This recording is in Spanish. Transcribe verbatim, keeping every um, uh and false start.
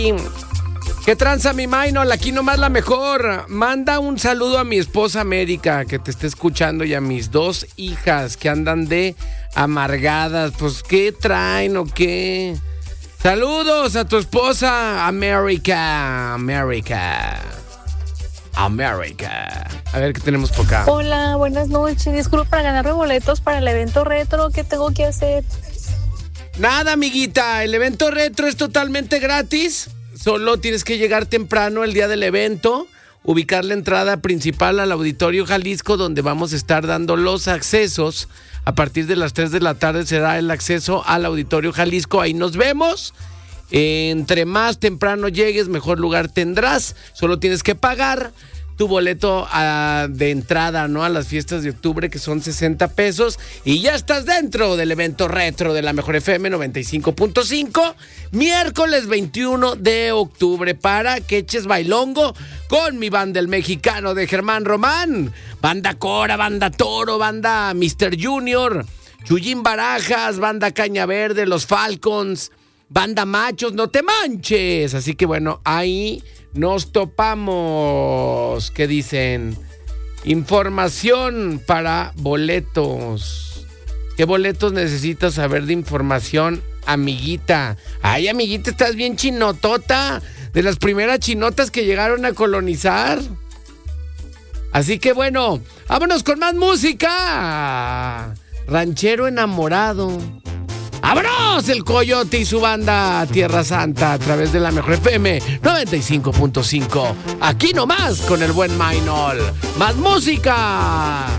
sí. ¿Qué tranza, mi Maynol? Aquí nomás la mejor. Manda un saludo a mi esposa América, que te esté escuchando, y a mis dos hijas que andan de amargadas. Pues, ¿qué traen o qué? Saludos a tu esposa, América. América. América. A ver qué tenemos por acá. Hola, buenas noches. Disculpa, para ganarme boletos para el evento retro, ¿qué tengo que hacer? Nada, amiguita. El evento retro es totalmente gratis. Solo tienes que llegar temprano el día del evento, ubicar la entrada principal al Auditorio Jalisco, donde vamos a estar dando los accesos. A partir de las tres de la tarde será el acceso al Auditorio Jalisco. Ahí nos vemos. Entre más temprano llegues, mejor lugar tendrás. Solo tienes que pagar tu boleto a, de entrada, ¿no? A las fiestas de octubre, que son sesenta pesos. Y ya estás dentro del evento retro de la Mejor F M noventa y cinco punto cinco. Miércoles veintiuno de octubre, para que eches bailongo con mi banda El Mexicano de Germán Román. Banda Cora, banda Toro, banda mister Junior, Chuyín Barajas, banda Caña Verde, Los Falcons, banda Machos, No Te Manches. Así que bueno, ahí nos topamos. ¿Qué dicen? Información para boletos. ¿Qué boletos necesitas saber de información, amiguita? Ay, amiguita, estás bien chinotota. De las primeras chinotas que llegaron a colonizar. Así que bueno, vámonos con más música. Ranchero enamorado. ¡Vámonos! El Coyote y su banda Tierra Santa a través de la Mejor F M noventa y cinco punto cinco. Aquí nomás con el buen Maynol. ¡Más música!